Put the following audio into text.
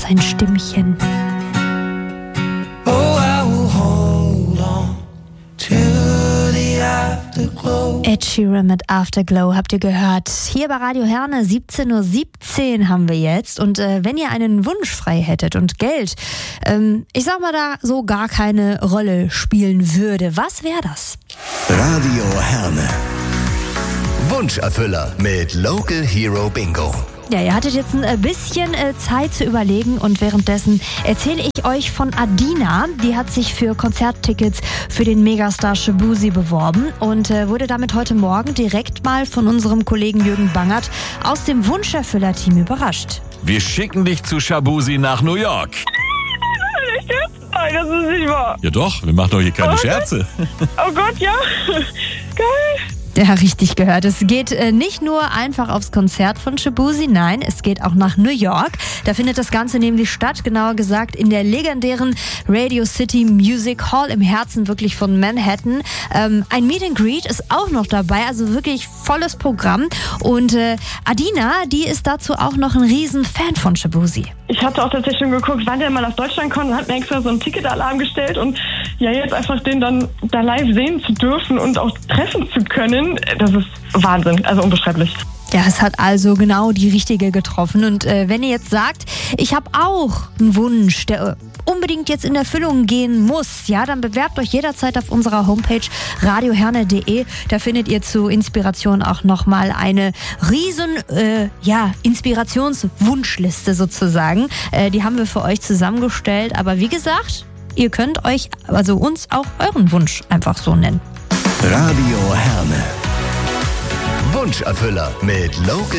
sein Stimmchen. Oh, I will hold on to the afterglow. Ed Sheeran mit Afterglow habt ihr gehört. Hier bei Radio Herne, 17:17 Uhr haben wir jetzt. Und wenn ihr einen Wunsch frei hättet und Geld, ich sag mal, da so gar keine Rolle spielen würde, was wäre das? Radio Herne. Wunscherfüller mit Local Hero Bingo. Ja, ihr hattet jetzt ein bisschen Zeit zu überlegen und währenddessen erzähle ich euch von Adina. Die hat sich für Konzerttickets für den Megastar Shaboozey beworben und wurde damit heute Morgen direkt mal von unserem Kollegen Jürgen Bangert aus dem Wunscherfüller-Team überrascht. Wir schicken dich zu Shaboozey nach New York. Nein, das ist nicht wahr. Ja doch, wir machen doch hier keine Scherze. Oh Gott, ja. Geil. Ja, richtig gehört. Es geht nicht nur einfach aufs Konzert von Shaboozey, nein, es geht auch nach New York. Da findet das Ganze nämlich statt, genauer gesagt in der legendären Radio City Music Hall im Herzen wirklich von Manhattan. Ein Meet and Greet ist auch noch dabei, also wirklich volles Programm. Und Adina, die ist dazu auch noch ein riesen Fan von Shaboozey. Ich hatte auch tatsächlich schon geguckt, wann der mal nach Deutschland kommt und hat mir extra so einen Ticketalarm gestellt und ja, jetzt einfach den dann da live sehen zu dürfen und auch treffen zu können, das ist Wahnsinn, also unbeschreiblich. Ja, es hat also genau die richtige getroffen. Und wenn ihr jetzt sagt, ich habe auch einen Wunsch, der unbedingt jetzt in Erfüllung gehen muss, ja, dann bewerbt euch jederzeit auf unserer Homepage radioherne.de. Da findet ihr zu Inspiration auch nochmal eine riesen Inspirationswunschliste sozusagen. Die haben wir für euch zusammengestellt. Aber wie gesagt, ihr könnt euch, also uns auch euren Wunsch einfach so nennen. Radio Herne. Wunscherfüller mit Local